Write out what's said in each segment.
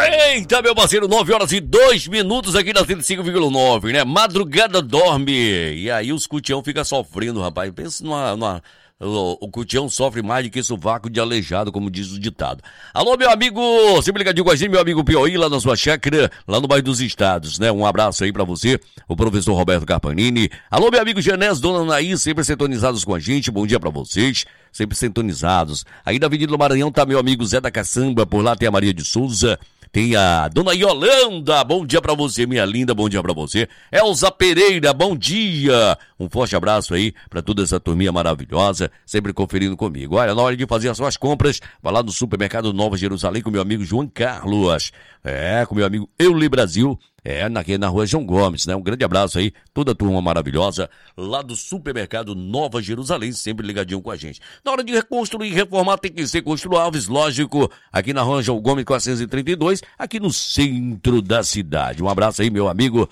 Eita, meu parceiro, 9h02 aqui na 105,9, né? Madrugada dorme. E aí os cutião fica sofrendo, rapaz. Pensa o cutião sofre mais do que sovaco de aleijado, como diz o ditado. Alô, meu amigo, sempre ligadinho com a gente, meu amigo Piauí, lá na sua chácara, lá no bairro dos Estados, né? Um abraço aí pra você, o professor Roberto Carpanini. Alô, meu amigo Genés, dona Naí, sempre sintonizados com a gente, bom dia pra vocês, sempre sintonizados. Aí na Avenida do Maranhão tá meu amigo Zé da Caçamba, por lá tem a Maria de Souza. Tem a dona Yolanda, bom dia pra você, minha linda, bom dia pra você. Elza Pereira, bom dia. Um forte abraço aí pra toda essa turminha maravilhosa, sempre conferindo comigo. Olha, na hora de fazer as suas compras, vai lá no supermercado Nova Jerusalém com meu amigo João Carlos. Com meu amigo Euli Brasil. Na rua João Gomes, né? Um grande abraço aí, toda a turma maravilhosa lá do supermercado Nova Jerusalém, sempre ligadinho com a gente. Na hora de reconstruir e reformar tem que ser Constru Alves, lógico, aqui na rua João Gomes 432, aqui no centro da cidade. Um abraço aí, meu amigo.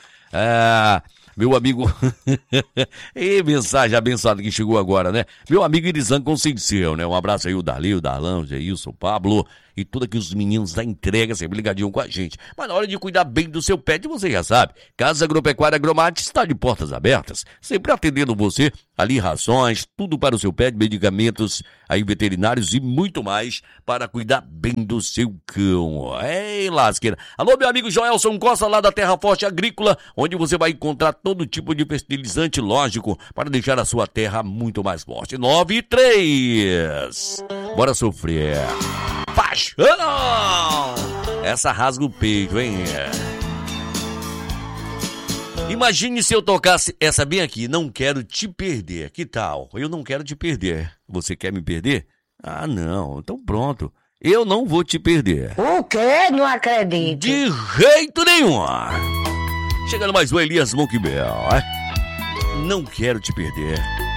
E mensagem abençoada que chegou agora, né? Meu amigo Irizan Conceição, né? Um abraço aí, o Darley, o Darlão, o Geilson, o Pablo e tudo aqui os meninos da entrega sempre ligadinho com a gente. Mas na hora de cuidar bem do seu pet, você já sabe, Casa Agropecuária Agromate está de portas abertas, sempre atendendo você, ali rações, tudo para o seu pet, medicamentos aí veterinários e muito mais para cuidar bem do seu cão. Ei, lasqueira. Alô, meu amigo Joelson Costa, lá da Terra Forte Agrícola, onde você vai encontrar todo tipo de fertilizante, lógico, para deixar a sua terra muito mais forte. 9-3. Bora sofrer. Paixão! Essa rasga o peito, hein? Imagine se eu tocasse essa bem aqui, não quero te perder. Que tal? Eu não quero te perder. Você quer me perder? Ah, não. Então pronto. Eu não vou te perder. O quê? Não acredito. De jeito nenhum. Chegando mais um Elias Monkbel. Não quero te perder.